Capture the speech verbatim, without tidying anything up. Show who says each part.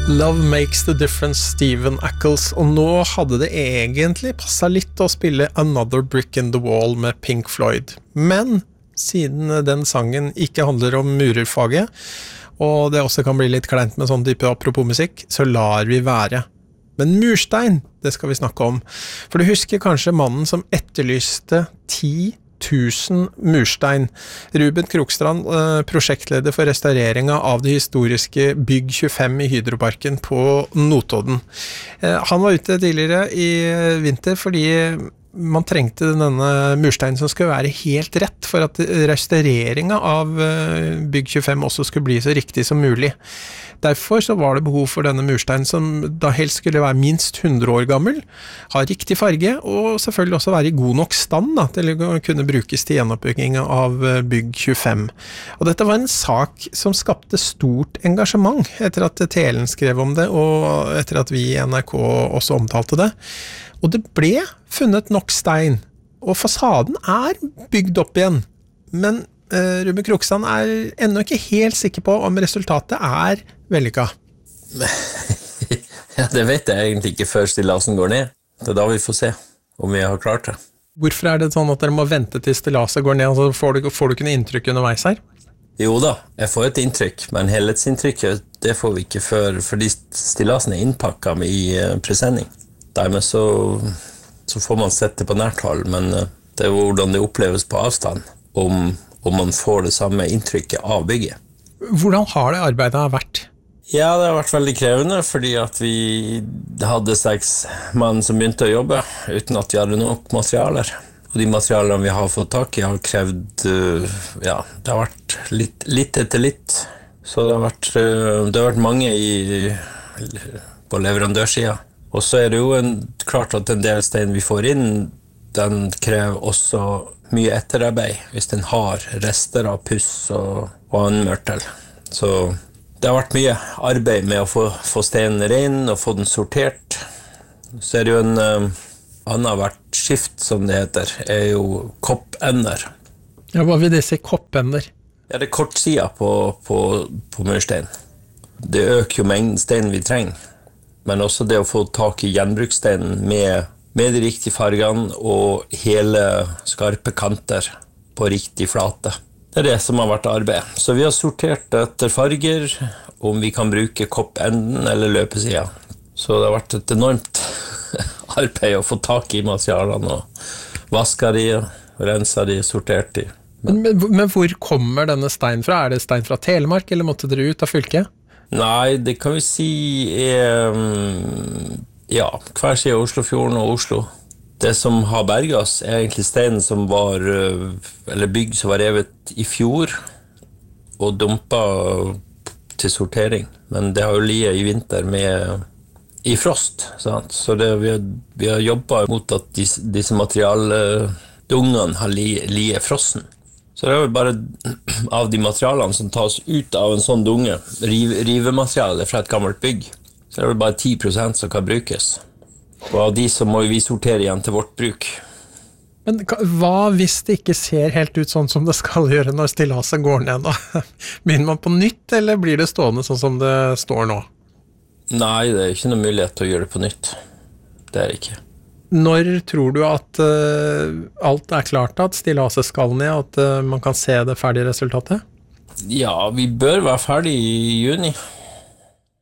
Speaker 1: Love Makes the Difference, Stephen Ackles, og nå hadde det egentlig passet litt å spille Another Brick in the Wall med Pink Floyd. Men siden den sangen ikke handler om murerfaget, og det også kan bli litt kleint med sånn type apropos musikk, så lar vi være. Men murstein, det skal vi snakke om. For du husker kanskje mannen som etterlyste ti tusen murstein. Ruben Krokstrand, prosjektleder for restaureringen av det historiske Bygg tjuefem i Hydroparken på Notodden. Han var ute tidligere i vinter fordi man trengte denne mursteinen som skulle være helt rett for at restaureringen av Bygg tjuefem også skulle bli så riktig som mulig. Derfor så var det behov for denne mursteinen som da helst skulle være minst hundre år gammel, ha riktig farge og selvfølgelig også være i god nok stand da, til å kunne brukes til gjenoppbygging av Bygg tjuefem. Og dette var en sak som skapte stort engasjement etter at Telen skrev om det og etter at vi i N R K også omtalte det. Og det ble funnet nok stein, og fasaden er bygd opp igjen. Men uh, Ruben Krokstrand er ennå ikke helt sikker på om resultatet er vellykket.
Speaker 2: Ja, det vet jeg egentlig ikke før stillasen går ned. Det er da vi får se om vi har klart det.
Speaker 1: Hvorfor er det sånn at dere må vente til stillaset går ned? Altså, får, du, får du ikke noe inntrykk underveis her?
Speaker 2: Jo da, jeg får et inntrykk, men helhetsinntrykket det får vi ikke før, fordi stillasen er innpakket i uh, presenning. Dermed så, så får man sett det på nært hold, men det er jo hvordan det oppleves på avstand, om, om man får det samme inntrykket av bygget.
Speaker 1: Hvordan har det arbeidet vært?
Speaker 2: Ja, det har vært veldig krevende, fordi at vi hadde seks mann som begynte å jobbe, uten at vi hadde nok materialer. Og de materialene vi har fått tak i har krevd, ja, det har vært litt, litt etter litt. Så det har vært, det har vært mange i, på leverandørsiden. Og så er det jo en, klart at en del stein vi får inn, den krever også mye etterarbeid, hvis den har rester av puss og, og annen mørtel. Så det har vært mye arbeid med å få, få steinen ren og få den sortert. Så er det jo en um, annen hvert skift, som det heter, er jo koppender.
Speaker 1: Ja, hva vil det si koppender?
Speaker 2: Ja, det er kortsida på, på, på murstein. Det øker jo mengden stein vi trenger. Men også det å få tak i gjenbrukssteinen med, med de riktige fargene og hele skarpe kanter på riktig flate. Det er det som har vært arbeid. Så vi har sortert etter farger, om vi kan bruke koppenden eller løpesida. Så det har vært et enormt arbeid å få tak i materialene og vaske de, rense de, sortert de.
Speaker 1: Men, men, men hvor kommer denne steinen fra? Er det stein fra Telemark, eller måtte dere ut av fylket?
Speaker 2: Nei, det kan vi si er, ja, hver side av Oslofjorden og Oslo. Det som har berget oss er egentlig steinen som var, eller bygg som var revet i fjor, og dumpet til sortering. Men det har jo liet i vinter med, i frost, sant? Så det, vi, har, vi har jobbet mot at disse, disse materialdungene har liet, liet frossen. Så det er jo bare av de materialene som tas ut av en sånn dunge, rive, rivemateriale fra et gammelt bygg, så er det bare ti prosent som kan brukes. Og av de så må vi sortere igjen til vårt bruk.
Speaker 1: Men hva hvis det ikke ser helt ut sånn som det skal gjøre når stillaset går ned da? Begynner man på nytt, eller blir det stående sånn som det står nå?
Speaker 2: Nei, det er ikke noen mulighet til å gjøre det på nytt. Det er det ikke.
Speaker 1: Når tror du at uh, alt er klart, at stillaset skal ned, at uh, man kan se det ferdige resultatet?
Speaker 2: Ja, vi bør være ferdig i juni.